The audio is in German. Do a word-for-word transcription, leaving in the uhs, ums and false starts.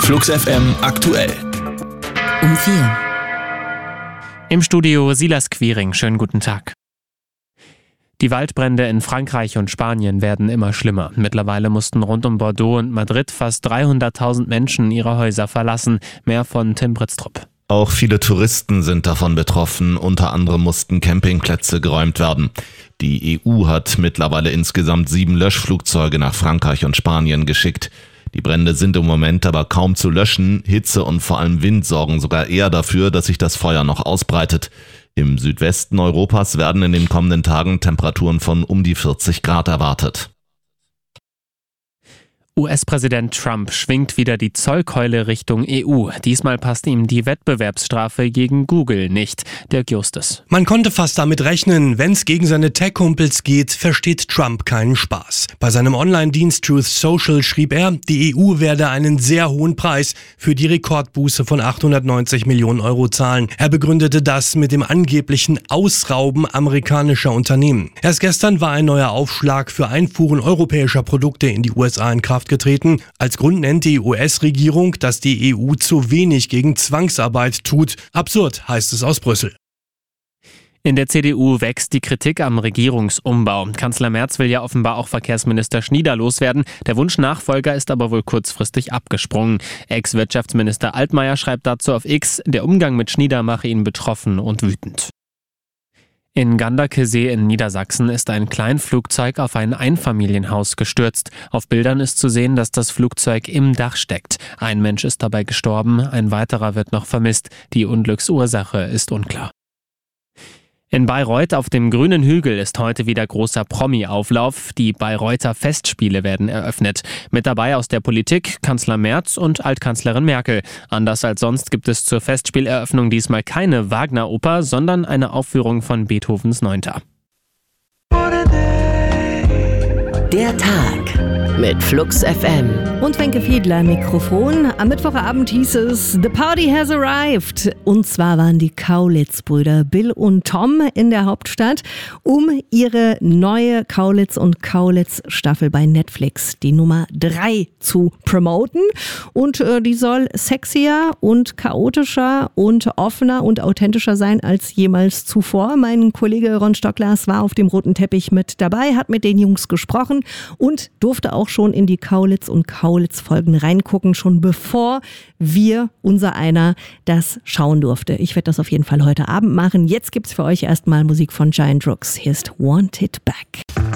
Flux F M aktuell. Um vier. Im Studio Silas Quiring. Schönen guten Tag. Die Waldbrände in Frankreich und Spanien werden immer schlimmer. Mittlerweile mussten rund um Bordeaux und Madrid fast dreihunderttausend Menschen ihre Häuser verlassen. Mehr von Tim Britztrup. Auch viele Touristen sind davon betroffen. Unter anderem mussten Campingplätze geräumt werden. Die E U hat mittlerweile insgesamt sieben Löschflugzeuge nach Frankreich und Spanien geschickt. Die Brände sind im Moment aber kaum zu löschen. Hitze und vor allem Wind sorgen sogar eher dafür, dass sich das Feuer noch ausbreitet. Im Südwesten Europas werden in den kommenden Tagen Temperaturen von um die vierzig Grad erwartet. U S-Präsident Trump schwingt wieder die Zollkeule Richtung E U. Diesmal passt ihm die Wettbewerbsstrafe gegen Google nicht. Dirk Justus. Man konnte fast damit rechnen, wenn es gegen seine Tech-Kumpels geht, versteht Trump keinen Spaß. Bei seinem Online-Dienst Truth Social schrieb er, die E U werde einen sehr hohen Preis für die Rekordbuße von achthundertneunzig Millionen Euro zahlen. Er begründete das mit dem angeblichen Ausrauben amerikanischer Unternehmen. Erst gestern war ein neuer Aufschlag für Einfuhren europäischer Produkte in die U S A in Kraft getreten. Als Grund nennt die U S-Regierung, dass die E U zu wenig gegen Zwangsarbeit tut. Absurd, heißt es aus Brüssel. In der C D U wächst die Kritik am Regierungsumbau. Kanzler Merz will ja offenbar auch Verkehrsminister Schnieder loswerden. Der Wunschnachfolger ist aber wohl kurzfristig abgesprungen. Ex-Wirtschaftsminister Altmaier schreibt dazu auf X, der Umgang mit Schnieder mache ihn betroffen und wütend. In Ganderkesee in Niedersachsen ist ein Kleinflugzeug auf ein Einfamilienhaus gestürzt. Auf Bildern ist zu sehen, dass das Flugzeug im Dach steckt. Ein Mensch ist dabei gestorben, ein weiterer wird noch vermisst. Die Unglücksursache ist unklar. In Bayreuth auf dem grünen Hügel ist heute wieder großer Promi-Auflauf. Die Bayreuther Festspiele werden eröffnet. Mit dabei aus der Politik Kanzler Merz und Altkanzlerin Merkel. Anders als sonst gibt es zur Festspieleröffnung diesmal keine Wagner-Oper, sondern eine Aufführung von Beethovens Neunter. Der Tag mit Flux F M. Und Wenke Fiedler am Mikrofon. Am Mittwochabend hieß es, The Party has arrived. Und zwar waren die Kaulitz-Brüder Bill und Tom in der Hauptstadt, um ihre neue Kaulitz und Kaulitz-Staffel bei Netflix, die Nummer drei, zu promoten. Und äh, die soll sexier und chaotischer und offener und authentischer sein als jemals zuvor. Mein Kollege Ron Stocklas war auf dem roten Teppich mit dabei, hat mit den Jungs gesprochen und durfte auch schon in die Kaulitz und Kaulitz-Folgen reingucken, schon bevor wir, unser einer, das schauen durfte. Ich werde das auf jeden Fall heute Abend machen. Jetzt gibt's für euch erstmal Musik von Giant Rooks. Hier ist Want It Back.